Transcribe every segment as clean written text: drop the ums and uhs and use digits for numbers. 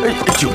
酒。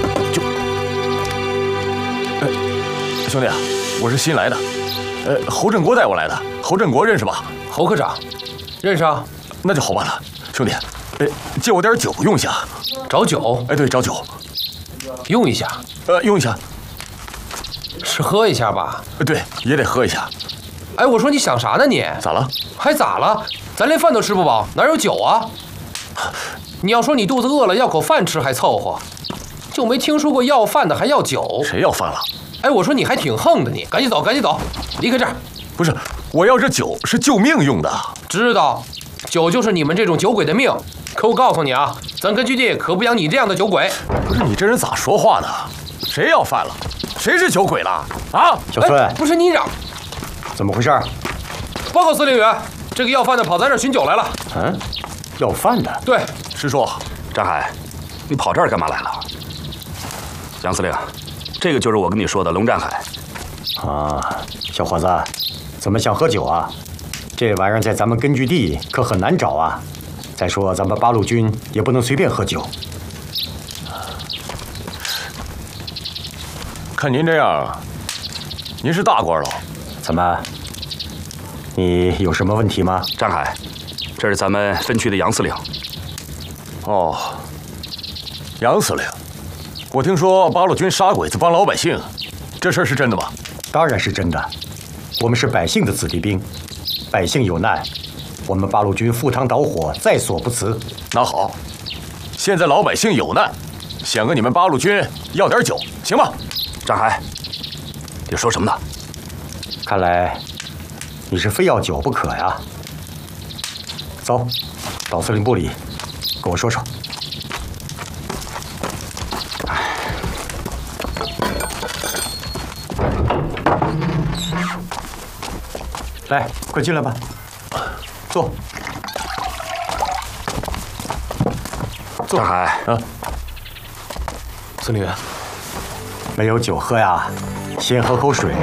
兄弟啊，我是新来的，侯振国带我来的。侯振国认识吧？ 侯科长，认识啊。 那就好办了，兄弟，借我点酒用一下。 找酒？ 对，找酒。 用一下？ 用一下。 是喝一下吧？ 对，也得喝一下。 我说你想啥呢你？ 咋了？ 还咋了？咱连饭都吃不饱，哪有酒啊？你要说你肚子饿了要口饭吃还凑合，就没听说过要饭的还要酒。 谁要饭了？ 我说你还挺横的你，赶紧走，赶紧走，离开这儿。 不是，我要这酒是救命用的。 知道，酒就是你们这种酒鬼的命。可我告诉你啊，咱根据地可不养你这样的酒鬼。 不是你这人咋说话呢？谁要饭了？谁是酒鬼了？啊， 小孙， 不是你嚷。 怎么回事？ 报告司令员，这个要饭的跑咱这儿寻酒来了。 要饭的？ 对， 师叔， 张海，你跑这儿干嘛来了？杨司令，这个就是我跟你说的龙占海。 小伙子，怎么想喝酒啊？这玩意儿在咱们根据地可很难找啊。再说咱们八路军也不能随便喝酒。 看您这样，您是大官了。 怎么？你有什么问题吗？ 张海，这是咱们分区的杨司令。 哦，杨司令，我听说八路军杀鬼子帮老百姓，这事儿是真的吗？ 当然是真的。我们是百姓的子弟兵，百姓有难，我们八路军赴汤蹈火，在所不辞。 那好，现在老百姓有难，想跟你们八路军要点酒，行吗？ 张海，你说什么呢？ 看来你是非要酒不可呀。走，到司令部里，跟我说说。来，快进来吧，坐。 张海， 司令员， 没有酒喝呀，先喝口水。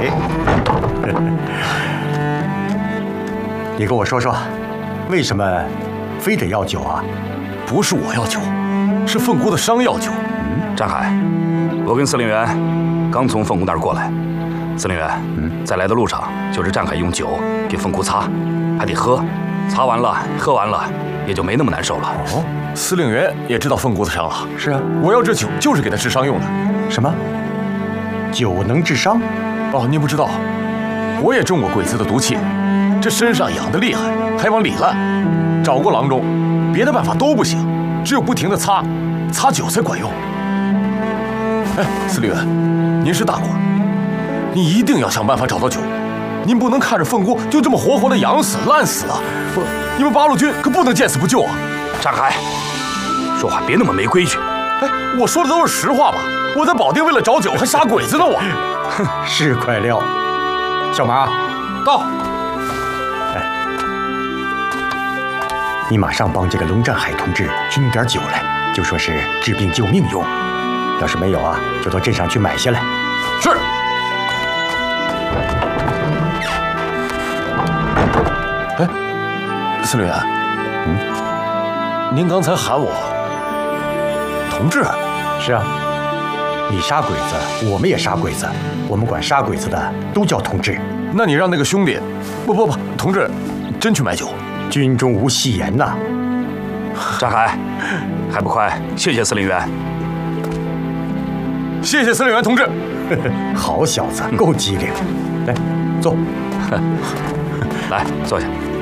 你跟我说说，为什么非得要酒啊？ 不是我要酒，是凤姑的伤要酒。 张海，我跟司令员刚从凤姑那儿过来。司令员，在来的路上就是张海用酒给凤姑擦，还得喝，擦完了喝完了也就没那么难受了。 哦，司令员也知道凤姑的伤了。 是啊， 我要这酒就是给他治伤用的。 什么？酒能治伤？ 哦，您不知道，我也中过鬼子的毒气，这身上痒得厉害，还往里烂，找过郎中，别的办法都不行，只有不停的擦，擦酒才管用。司令员，您是大官，你一定要想办法找到酒，您不能看着凤姑就这么活活的痒死烂死了。你们八路军可不能见死不救啊！ 张海，说话别那么没规矩。 我说的都是实话吧？我在保定为了找酒还杀鬼子呢，我。 哼，是块料。小马， 到。 你马上帮这个龙占海同志军点酒来，就说是治病救命用。要是没有啊，就到镇上去买下来。 是。司令员，您刚才喊我同志？ 是啊，你杀鬼子，我们也杀鬼子，我们管杀鬼子的都叫同志。 那你让那个兄弟，不，同志，真去买酒？ 军中无戏言呐。 张海，还不快谢谢司令员！ 谢谢司令员同志。 好小子，够机灵。来，坐。 来，坐下。